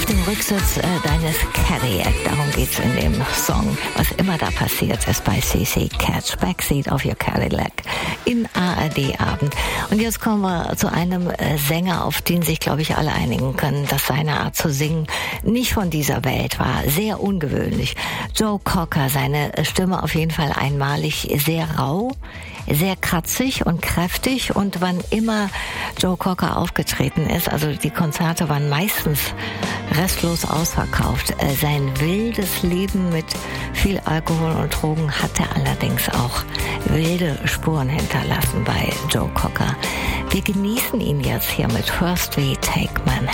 auf dem Rücksitz deines Cadillac. Darum geht's in dem Song. Was immer da passiert ist bei CC Catch. Backseat of your Cadillac in ARD Abend. Und jetzt kommen wir zu einem Sänger, auf den sich, glaube ich, alle einigen können, dass seine Art zu singen nicht von dieser Welt war. Sehr ungewöhnlich. Joe Cocker, seine Stimme auf jeden Fall einmalig, sehr rau, sehr kratzig und kräftig, und wann immer Joe Cocker aufgetreten ist, also die Konzerte waren meistens restlos ausverkauft. Sein wildes Leben mit viel Alkohol und Drogen hatte allerdings auch wilde Spuren hinterlassen bei Joe Cocker. Wir genießen ihn jetzt hier mit First We Take Manhattan.